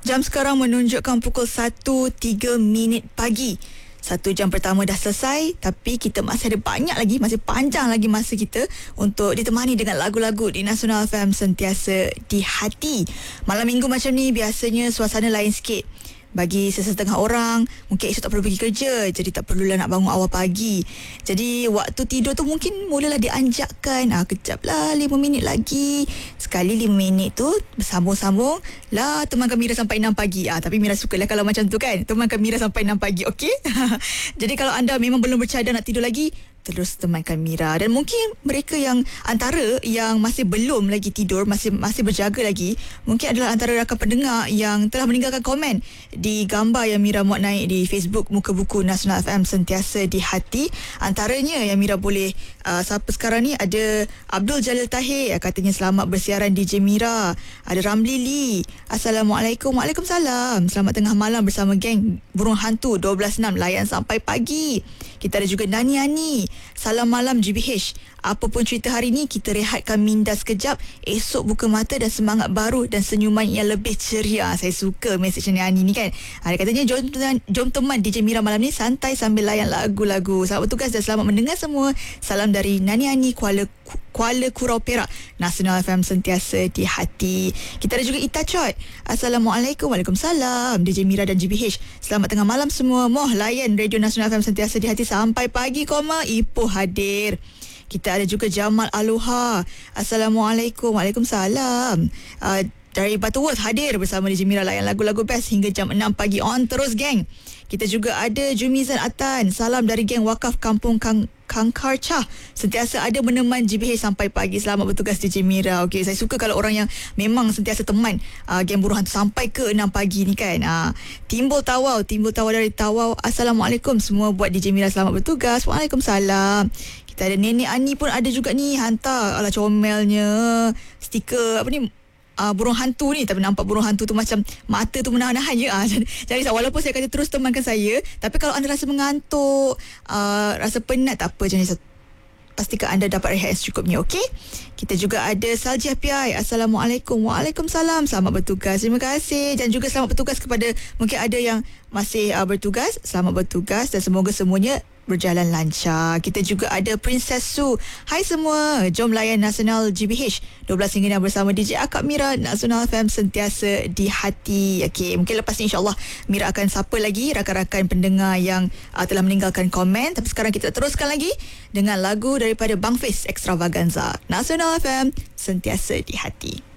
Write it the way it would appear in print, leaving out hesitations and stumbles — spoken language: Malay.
Jam sekarang menunjukkan pukul 1.03 pagi. 1 jam pertama dah selesai, tapi kita masih ada banyak lagi, masih panjang lagi masa kita untuk ditemani dengan lagu-lagu di Nasional FM sentiasa di hati. Malam minggu macam ni biasanya suasana lain sikit. Bagi sesetengah orang, mungkin esok tak perlu pergi kerja, jadi tak perlulah nak bangun awal pagi. Jadi waktu tidur tu mungkin mulalah dianjakkan, kejaplah 5 minit lagi. Sekali 5 minit tu bersambung-sambung lah, temankan Mira sampai 6 pagi. Tapi Mira sukalah kalau macam tu kan, temankan Mira sampai 6 pagi, okey? Jadi kalau anda memang belum bercadar nak tidur lagi, terus temankan Mira. Dan mungkin mereka yang antara yang masih belum lagi tidur, masih berjaga lagi, mungkin adalah antara rakan pendengar yang telah meninggalkan komen di gambar yang Mira muat naik di Facebook Muka Buku Nasional FM sentiasa di hati. Antaranya yang Mira boleh siapa sekarang ni, ada Abdul Jalil Tahir, katanya selamat bersiaran DJ Mira. Ada Ramli Lee, Assalamualaikum. Waalaikumsalam. Selamat tengah malam bersama geng Burung Hantu 12.6 layan sampai pagi. Kita ada juga Nani Ani, salam malam GBH. Apa pun cerita hari ni, kita rehatkan minda sekejap, esok buka mata dan semangat baru dan senyuman yang lebih ceria. Saya suka mesej Nani Ani ni kan. Dia katanya jom teman DJ Mira malam ni santai sambil layan lagu-lagu. Selamat bertugas dan selamat mendengar semua. Salam dari Nani Ani, Kuala Kurau Perak. Nasional FM sentiasa di hati. Kita ada juga Ita Chot, Assalamualaikum. Waalaikumsalam DJ Mira dan GBH. Selamat tengah malam semua. Moh layan Radio Nasional FM sentiasa di hati sampai pagi, Ipoh hadir. Kita ada juga Jamal Aloha, Assalamualaikum. Waalaikumsalam. Dari Butterworth hadir bersama DJ Mira layan lagu-lagu best hingga jam 6 pagi. On terus geng. Kita juga ada Jumizan Atan, salam dari geng Wakaf Kampung Kangkarcah, sentiasa ada meneman GBH sampai pagi. Selamat bertugas DJ Mira. Okey, saya suka kalau orang yang memang sentiasa teman geng Buruh Hantu sampai ke 6 pagi ni kan. Timbul Tawau dari Tawau, Assalamualaikum semua buat DJ Mira, selamat bertugas. Waalaikumsalam. Kita ada Nenek Ani pun ada juga ni, hantar ala comelnya stiker apa ni, burung hantu ni, tapi nampak burung hantu tu macam mata tu menahan-nahan je. Jadi walaupun saya kata terus temankan saya, tapi kalau anda rasa mengantuk, rasa penat, tak apa, jadi pastikan anda dapat rehat secukupnya, okey? Kita juga ada Salji Apiai, Assalamualaikum. Waalaikumsalam. Selamat bertugas. Terima kasih. Dan juga selamat bertugas kepada mungkin ada yang masih bertugas. Selamat bertugas dan semoga semuanya berjalan lancar. Kita juga ada Princess Su. Hai semua, jom layan Nasional GBH 12 hingga 6 bersama DJ Akak Mira. Nasional FM sentiasa di hati. Okey, mungkin lepas ni insyaAllah Mira akan sapa lagi rakan-rakan pendengar yang telah meninggalkan komen. Tapi sekarang kita teruskan lagi dengan lagu daripada Bang Fiz, Extravaganza. Nasional FM sentiasa di hati.